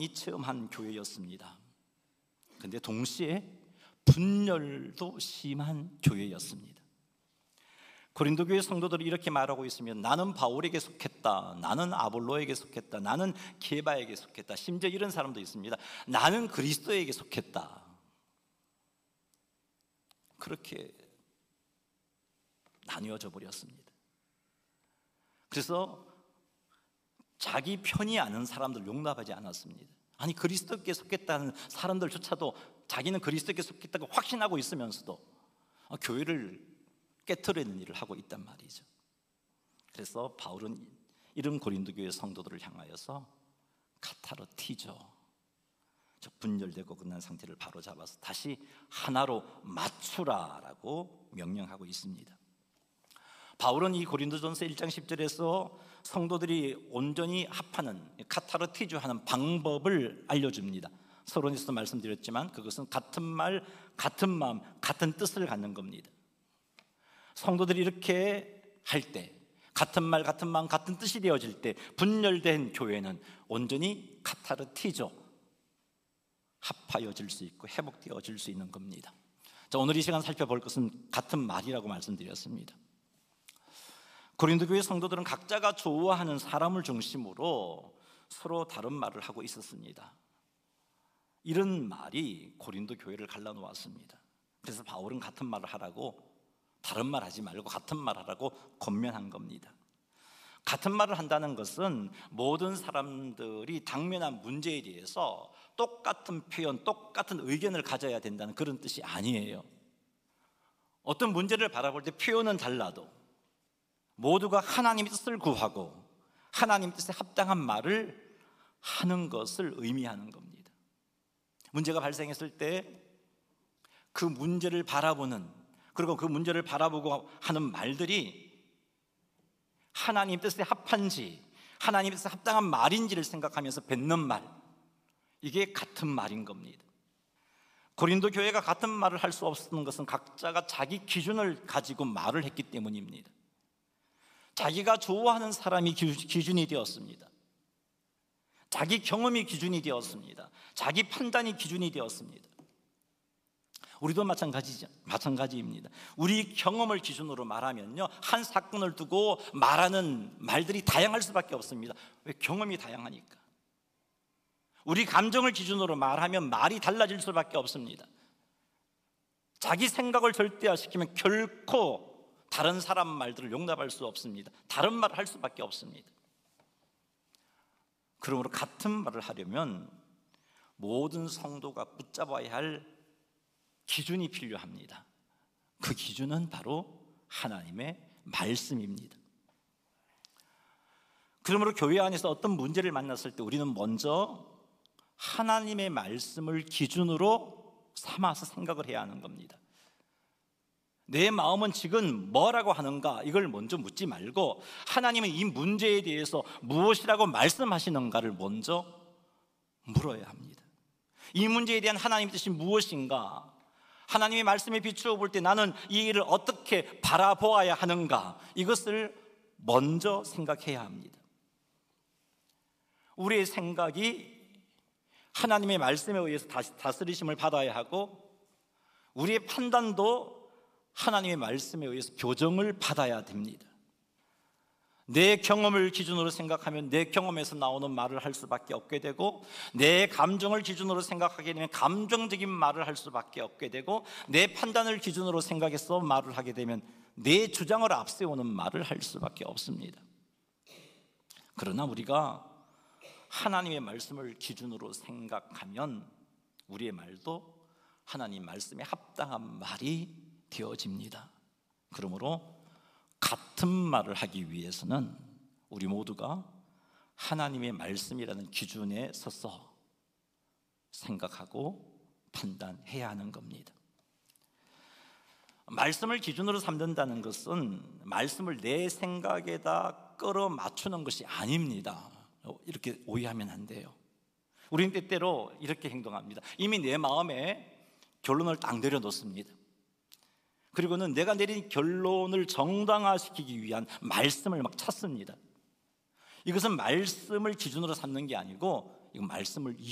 많이 체험한 교회였습니다. 그런데 동시에 분열도 심한 교회였습니다. 고린도 교회 성도들이 이렇게 말하고 있으면 나는 바울에게 속했다, 나는 아볼로에게 속했다, 나는 게바에게 속했다, 심지어 이런 사람도 있습니다. 나는 그리스도에게 속했다. 그렇게 나뉘어져 버렸습니다. 그래서 자기 편이 아는 사람들 용납하지 않았습니다. 아니, 그리스도께 속했다는 사람들조차도 자기는 그리스도께 속했다고 확신하고 있으면서도 교회를 깨트리는 일을 하고 있단 말이죠. 그래서 바울은 이런 고린도 교회 성도들을 향하여서 카타르티죠, 분열되고 끝난 상태를 바로잡아서 다시 하나로 맞추라라고 명령하고 있습니다. 바울은 이 고린도전서 1장 10절에서 성도들이 온전히 합하는 카타르티주 하는 방법을 알려줍니다. 서론에서도 말씀드렸지만 그것은 같은 말, 같은 마음, 같은 뜻을 갖는 겁니다. 성도들이 이렇게 할 때, 같은 말, 같은 마음, 같은 뜻이 되어질 때 분열된 교회는 온전히 카타르티죠, 합하여질 수 있고 회복되어질 수 있는 겁니다. 자, 오늘 이 시간 살펴볼 것은 같은 말이라고 말씀드렸습니다. 고린도 교회 성도들은 각자가 좋아하는 사람을 중심으로 서로 다른 말을 하고 있었습니다. 이런 말이 고린도 교회를 갈라놓았습니다. 그래서 바울은 같은 말을 하라고, 다른 말 하지 말고 같은 말 하라고 권면한 겁니다. 같은 말을 한다는 것은 모든 사람들이 당면한 문제에 대해서 똑같은 표현, 똑같은 의견을 가져야 된다는 그런 뜻이 아니에요. 어떤 문제를 바라볼 때 표현은 달라도 모두가 하나님의 뜻을 구하고 하나님의 뜻에 합당한 말을 하는 것을 의미하는 겁니다. 문제가 발생했을 때 그 문제를 바라보는, 그리고 그 문제를 바라보고 하는 말들이 하나님 뜻에 합한지 하나님 뜻에 합당한 말인지를 생각하면서 뱉는 말, 이게 같은 말인 겁니다. 고린도 교회가 같은 말을 할 수 없었던 것은 각자가 자기 기준을 가지고 말을 했기 때문입니다. 자기가 좋아하는 사람이 기준이 되었습니다. 자기 경험이 기준이 되었습니다. 자기 판단이 기준이 되었습니다. 우리도 마찬가지입니다. 우리 경험을 기준으로 말하면요, 한 사건을 두고 말하는 말들이 다양할 수밖에 없습니다. 왜? 경험이 다양하니까. 우리 감정을 기준으로 말하면 말이 달라질 수밖에 없습니다. 자기 생각을 절대화시키면 결코 다른 사람 말들을 용납할 수 없습니다. 다른 말을 할 수밖에 없습니다. 그러므로 같은 말을 하려면 모든 성도가 붙잡아야 할 기준이 필요합니다. 그 기준은 바로 하나님의 말씀입니다. 그러므로 교회 안에서 어떤 문제를 만났을 때 우리는 먼저 하나님의 말씀을 기준으로 삼아서 생각을 해야 하는 겁니다. 내 마음은 지금 뭐라고 하는가, 이걸 먼저 묻지 말고 하나님은 이 문제에 대해서 무엇이라고 말씀하시는가를 먼저 물어야 합니다. 이 문제에 대한 하나님의 뜻이 무엇인가, 하나님의 말씀에 비추어 볼 때 나는 이 일을 어떻게 바라보아야 하는가, 이것을 먼저 생각해야 합니다. 우리의 생각이 하나님의 말씀에 의해서 다스리심을 받아야 하고, 우리의 판단도 하나님의 말씀에 의해서 교정을 받아야 됩니다. 내 경험을 기준으로 생각하면 내 경험에서 나오는 말을 할 수밖에 없게 되고, 내 감정을 기준으로 생각하게 되면 감정적인 말을 할 수밖에 없게 되고, 내 판단을 기준으로 생각해서 말을 하게 되면 내 주장을 앞세우는 말을 할 수밖에 없습니다. 그러나 우리가 하나님의 말씀을 기준으로 생각하면 우리의 말도 하나님 말씀에 합당한 말이 되어집니다. 그러므로 같은 말을 하기 위해서는 우리 모두가 하나님의 말씀이라는 기준에 서서 생각하고 판단해야 하는 겁니다. 말씀을 기준으로 삼는다는 것은 말씀을 내 생각에다 끌어 맞추는 것이 아닙니다. 이렇게 오해하면 안 돼요. 우리는 때때로 이렇게 행동합니다. 이미 내 마음에 결론을 딱 내려놓습니다. 그리고는 내가 내린 결론을 정당화시키기 위한 말씀을 막 찾습니다. 이것은 말씀을 기준으로 삼는 게 아니고, 이건 말씀을